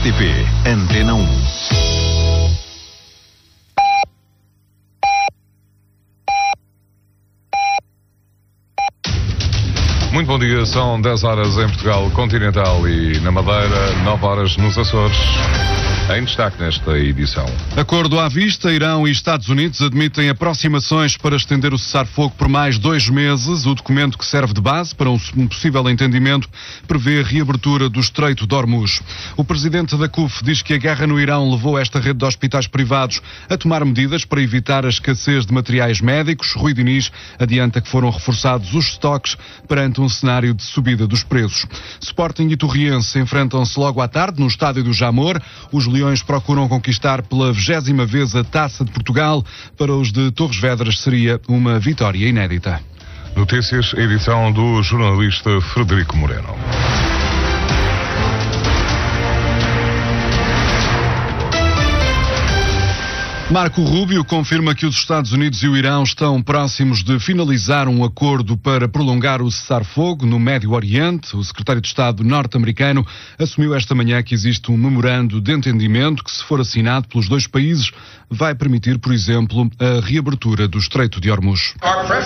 RTP Antena 1. Muito bom dia, são 10 horas em Portugal Continental e na Madeira, 9 horas nos Açores. Em destaque nesta edição. Acordo à vista, Irão e Estados Unidos admitem aproximações para estender o cessar-fogo por mais 2 meses. O documento que serve de base para um possível entendimento prevê a reabertura do Estreito de Hormuz. O presidente da CUF diz que a guerra no Irão levou esta rede de hospitais privados a tomar medidas para evitar a escassez de materiais médicos. Rui Diniz adianta que foram reforçados os estoques perante um cenário de subida dos preços. Sporting e Torriense enfrentam-se logo à tarde no estádio do Jamor. Os Leões procuram conquistar pela 20ª vez a Taça de Portugal. Para os de Torres Vedras seria uma vitória inédita. Notícias, edição do jornalista Frederico Moreno. Marco Rubio confirma que os Estados Unidos e o Irão estão próximos de finalizar um acordo para prolongar o cessar-fogo no Médio Oriente. O secretário de Estado norte-americano assumiu esta manhã que existe um memorando de entendimento que, se for assinado pelos dois países, vai permitir, por exemplo, a reabertura do Estreito de Hormuz.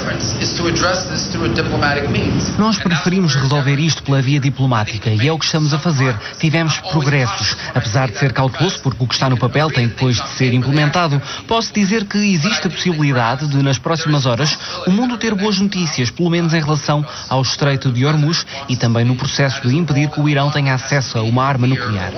Nós preferimos resolver isto pela via diplomática e é o que estamos a fazer. Tivemos progressos, apesar de ser cauteloso porque o que está no papel tem depois de ser implementado. Posso dizer que existe a possibilidade de, nas próximas horas, o mundo ter boas notícias, pelo menos em relação ao Estreito de Hormuz e também no processo de impedir que o Irão tenha acesso a uma arma nuclear.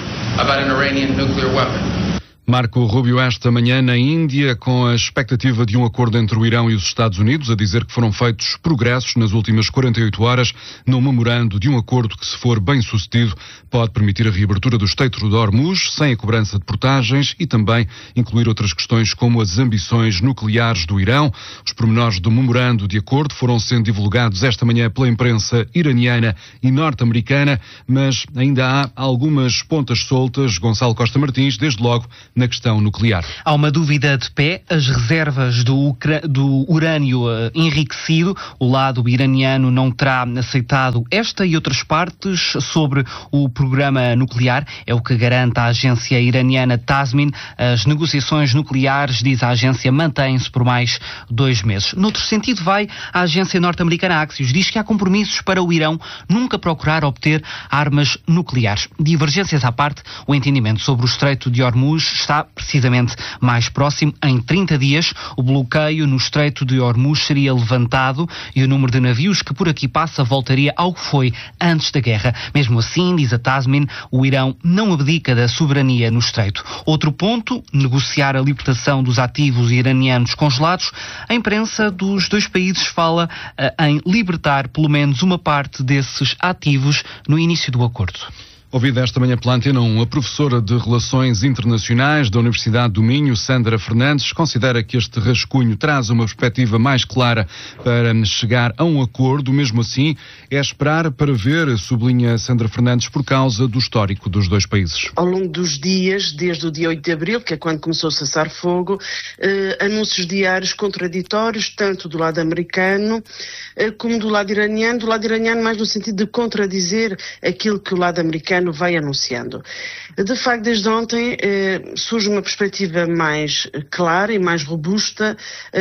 Marco Rubio esta manhã na Índia, com a expectativa de um acordo entre o Irão e os Estados Unidos, a dizer que foram feitos progressos nas últimas 48 horas num memorando de um acordo que, se for bem sucedido, pode permitir a reabertura do Estreito de Hormuz sem a cobrança de portagens e também incluir outras questões como as ambições nucleares do Irão. Os pormenores do memorando de acordo foram sendo divulgados esta manhã pela imprensa iraniana e norte-americana, mas ainda há algumas pontas soltas. Gonçalo Costa Martins, desde logo, na questão nuclear. Há uma dúvida de pé. As reservas do urânio enriquecido, o lado iraniano não terá aceitado esta e outras partes sobre o programa nuclear. É o que garante a agência iraniana Tasmin. As negociações nucleares, diz a agência, mantêm-se por mais 2 meses. Noutro sentido vai a agência norte-americana Axios. Diz que há compromissos para o Irão nunca procurar obter armas nucleares. Divergências à parte, o entendimento sobre o Estreito de Hormuz está precisamente mais próximo. Em 30 dias, o bloqueio no Estreito de Hormuz seria levantado e o número de navios que por aqui passa voltaria ao que foi antes da guerra. Mesmo assim, diz a Tasmin, o Irão não abdica da soberania no Estreito. Outro ponto, negociar a libertação dos ativos iranianos congelados. A imprensa dos dois países fala em libertar pelo menos uma parte desses ativos no início do acordo. Ouvida esta manhã pela Antena 1, a professora de Relações Internacionais da Universidade do Minho, Sandra Fernandes, considera que este rascunho traz uma perspectiva mais clara para chegar a um acordo. Mesmo assim, é esperar para ver, sublinha Sandra Fernandes, por causa do histórico dos dois países. Ao longo dos dias, desde o dia 8 de abril, que é quando começou a cessar-fogo, anúncios diários contraditórios, tanto do lado americano como do lado iraniano. Do lado iraniano mais no sentido de contradizer aquilo que o lado americano vai anunciando. De facto, desde ontem surge uma perspectiva mais clara e mais robusta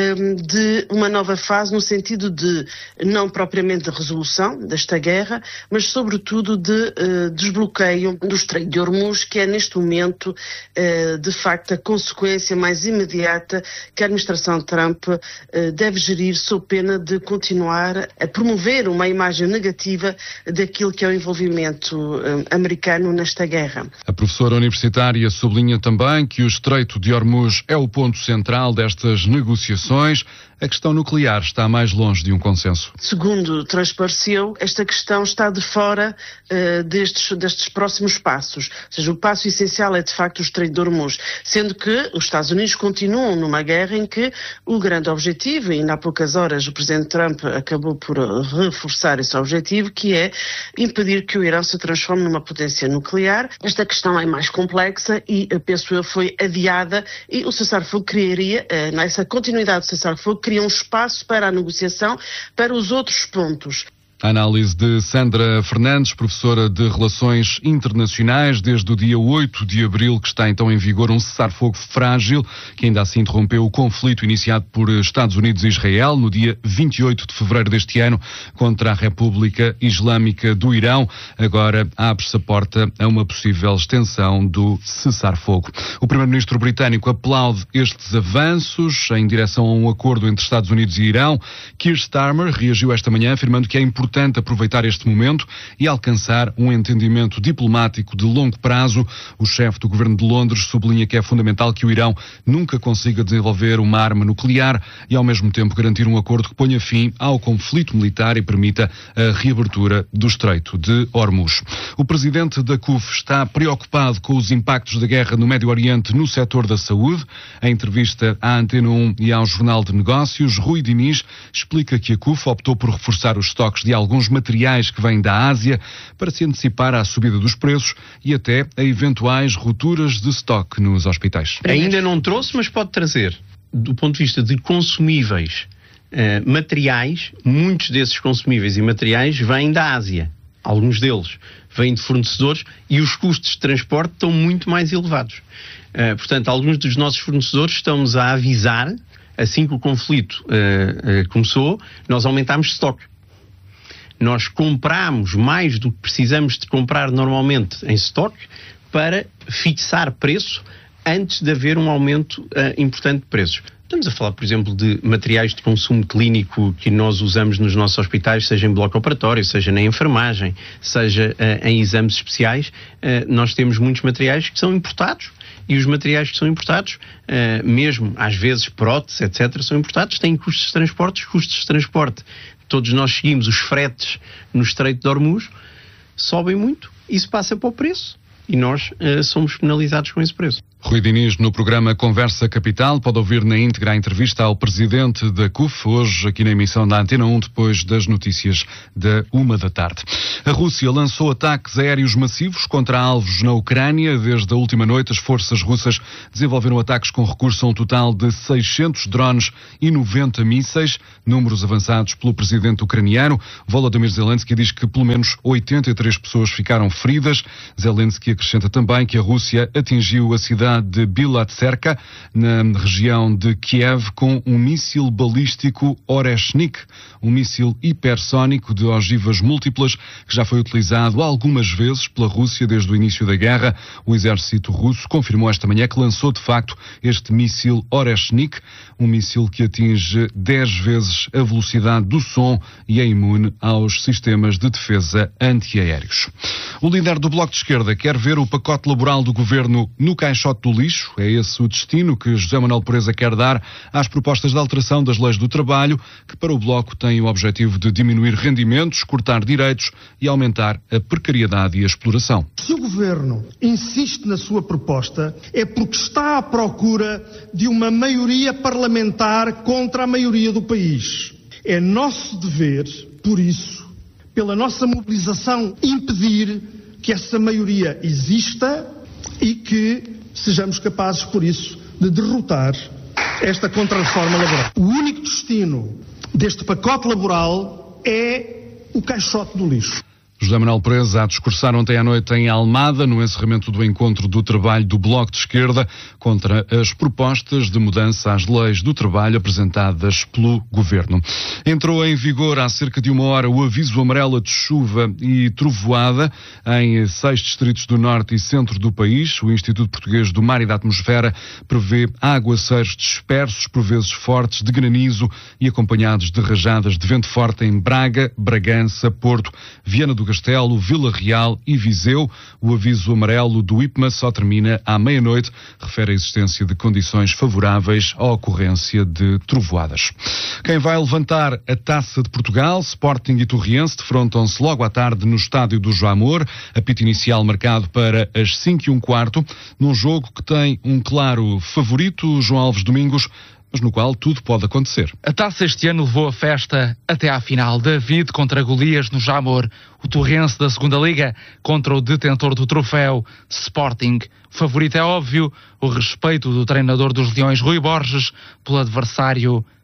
de uma nova fase no sentido de, não propriamente de resolução desta guerra, mas sobretudo de desbloqueio do Estreito de Hormuz, que é neste momento, de facto, a consequência mais imediata que a administração Trump deve gerir sob pena de continuar a promover uma imagem negativa daquilo que é o envolvimento americano nesta guerra. A professora universitária sublinha também que o Estreito de Hormuz é o ponto central destas negociações. A questão nuclear está mais longe de um consenso. Segundo transpareceu, esta questão está de fora destes próximos passos. Ou seja, o passo essencial é de facto o Estreito de Hormuz, sendo que os Estados Unidos continuam numa guerra em que o grande objetivo, e ainda há poucas horas o Presidente Trump acabou por reforçar esse objetivo, que é impedir que o Irão se transforme numa potência nuclear. Esta questão é mais complexa e, penso eu, foi adiada e o cessar-fogo criaria, nessa continuidade do cessar-fogo, cria um espaço para a negociação para os outros pontos. A análise de Sandra Fernandes, professora de Relações Internacionais, desde o dia 8 de abril, que está então em vigor um cessar-fogo frágil, que ainda assim interrompeu o conflito iniciado por Estados Unidos e Israel no dia 28 de fevereiro deste ano contra a República Islâmica do Irão. Agora abre-se a porta a uma possível extensão do cessar-fogo. O primeiro-ministro britânico aplaude estes avanços em direção a um acordo entre Estados Unidos e Irão. Keir Starmer reagiu esta manhã afirmando que é importante aproveitar este momento e alcançar um entendimento diplomático de longo prazo. O chefe do governo de Londres sublinha que é fundamental que o Irão nunca consiga desenvolver uma arma nuclear e ao mesmo tempo garantir um acordo que ponha fim ao conflito militar e permita a reabertura do Estreito de Hormuz. O presidente da CUF está preocupado com os impactos da guerra no Médio Oriente no setor da saúde. Em entrevista à Antena 1 e ao Jornal de Negócios, Rui Diniz explica que a CUF optou por reforçar os estoques de alguns materiais que vêm da Ásia para se antecipar à subida dos preços e até a eventuais rupturas de estoque nos hospitais. Ainda não trouxe, mas pode trazer. Do ponto de vista de consumíveis, materiais, muitos desses consumíveis e materiais vêm da Ásia. Alguns deles vêm de fornecedores e os custos de transporte estão muito mais elevados. Portanto, alguns dos nossos fornecedores estamos a avisar, assim que o conflito começou, nós aumentámos estoque. Nós compramos mais do que precisamos de comprar normalmente em estoque para fixar preço antes de haver um aumento importante de preços. Estamos a falar, por exemplo, de materiais de consumo clínico que nós usamos nos nossos hospitais, seja em bloco operatório, seja na enfermagem, seja em exames especiais. Nós temos muitos materiais que são importados e os materiais que são importados, mesmo às vezes próteses, etc., são importados, têm custos de transporte. Os custos de transporte, todos nós seguimos os fretes no Estreito de Hormuz, sobem muito, isso passa para o preço e nós somos penalizados com esse preço. Rui Diniz, no programa Conversa Capital, pode ouvir na íntegra a entrevista ao presidente da CUF, hoje aqui na emissão da Antena 1, depois das notícias da 13h. A Rússia lançou ataques aéreos massivos contra alvos na Ucrânia. Desde a última noite, as forças russas desenvolveram ataques com recurso a um total de 600 drones e 90 mísseis, números avançados pelo presidente ucraniano. Volodymyr Zelensky diz que pelo menos 83 pessoas ficaram feridas. Zelensky acrescenta também que a Rússia atingiu a cidade de Bilatserka, na região de Kiev, com um míssil balístico Oreshnik, um míssil hipersónico de ogivas múltiplas que já foi utilizado algumas vezes pela Rússia desde o início da guerra. O exército russo confirmou esta manhã que lançou de facto este míssil Oreshnik, um míssil que atinge 10 vezes a velocidade do som e é imune aos sistemas de defesa antiaéreos. O líder do Bloco de Esquerda quer ver o pacote laboral do governo no caixote do lixo. É esse o destino que José Manuel Pureza quer dar às propostas de alteração das leis do trabalho, que para o Bloco têm o objetivo de diminuir rendimentos, cortar direitos e aumentar a precariedade e a exploração. Se o governo insiste na sua proposta, é porque está à procura de uma maioria parlamentar contra a maioria do país. É nosso dever, por isso, pela nossa mobilização, impedir que essa maioria exista e que sejamos capazes, por isso, de derrotar esta contra-reforma laboral. O único destino deste pacote laboral é o caixote do lixo. José Manuel Pureza a discursar ontem à noite em Almada, no encerramento do encontro do trabalho do Bloco de Esquerda, contra as propostas de mudança às leis do trabalho apresentadas pelo Governo. Entrou em vigor há cerca de uma hora o aviso amarelo de chuva e trovoada em 6 distritos do norte e centro do país. O Instituto Português do Mar e da Atmosfera prevê aguaceiros dispersos, por vezes fortes, de granizo e acompanhados de rajadas de vento forte em Braga, Bragança, Porto, Viana do Castelo, Vila Real e Viseu. O aviso amarelo do IPMA só termina à meia-noite. Refere a existência de condições favoráveis à ocorrência de trovoadas. Quem vai levantar a Taça de Portugal, Sporting e Torriense, defrontam-se logo à tarde no estádio do Jamor. Apito inicial marcado para as 5:15, num jogo que tem um claro favorito, João Alves Domingos, mas no qual tudo pode acontecer. A Taça este ano levou a festa até à final. David contra Golias no Jamor. O Torrense da Segunda Liga contra o detentor do troféu, Sporting. O favorito é óbvio, o respeito do treinador dos Leões, Rui Borges, pelo adversário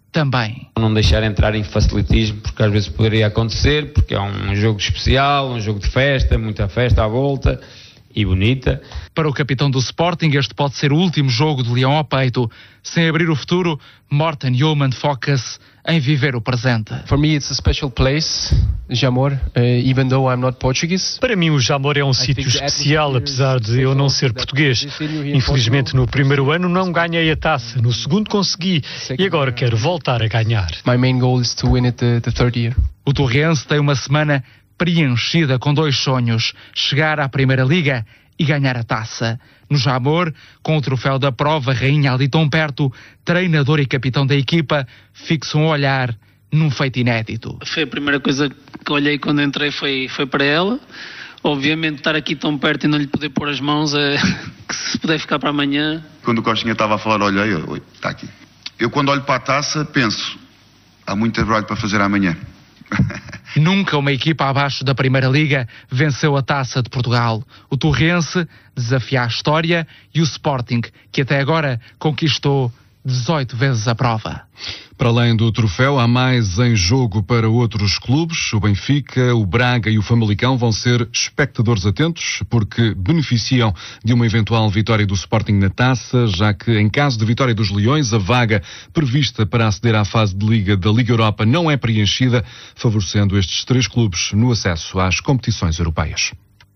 também. Não deixar entrar em facilitismo, porque às vezes poderia acontecer, porque é um jogo especial, um jogo de festa, muita festa à volta e bonita. Para o capitão do Sporting, este pode ser o último jogo de Leão ao peito. Sem abrir o futuro, Morten Hjulmand foca-se em viver o presente. For me it's a special place, Jamor, even though I'm not Portuguese. Para mim o Jamor é um sítio especial, apesar de eu não ser português. Infelizmente no primeiro ano não ganhei a taça, no segundo consegui e agora quero voltar a ganhar. My main goal is to win it the third year. O Torrense tem uma semana preenchida com 2 sonhos: chegar à Primeira Liga e ganhar a taça. No Jamor, com o troféu da prova Rainha ali tão perto, treinador e capitão da equipa fixam um olhar num feito inédito. Foi a primeira coisa que olhei quando entrei, foi para ela. Obviamente estar aqui tão perto e não lhe poder pôr as mãos, que se puder ficar para amanhã. Quando o Costinha estava a falar, olhei, está aqui. Eu quando olho para a taça penso, há muito trabalho para fazer amanhã. Nunca uma equipa abaixo da Primeira Liga venceu a Taça de Portugal. O Torrense desafia a história e o Sporting, que até agora conquistou 18 vezes a prova. Para além do troféu, há mais em jogo para outros clubes. O Benfica, o Braga e o Famalicão vão ser espectadores atentos, porque beneficiam de uma eventual vitória do Sporting na taça, já que em caso de vitória dos Leões, a vaga prevista para aceder à fase de Liga da Liga Europa não é preenchida, favorecendo estes 3 clubes no acesso às competições europeias.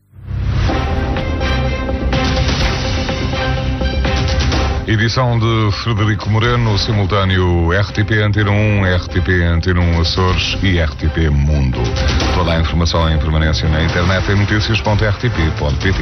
Edição de Frederico Moreno, simultâneo RTP Antena 1, RTP Antena 1 Açores e RTP Mundo. Toda a informação em permanência na internet em noticias.rtp.pt.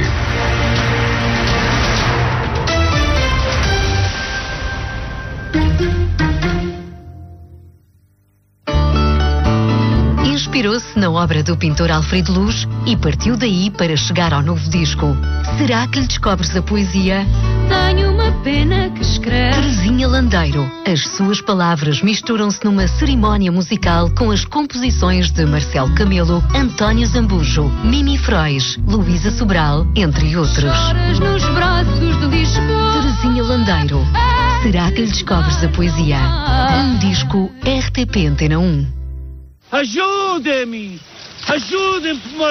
Inspirou-se na obra do pintor Alfredo Luz e partiu daí para chegar ao novo disco. Será que lhe descobres a poesia? Tenho uma pena que escreve. Terezinha Landeiro. As suas palavras misturam-se numa cerimónia musical com as composições de Marcelo Camelo, António Zambujo, Mimi Frois, Luísa Sobral, entre outros. Choras nos braços de Lisboa. Terezinha Landeiro. Será que lhe descobres a poesia? Um disco RTP Antena 1. Ajudem-me! Ajudem-me!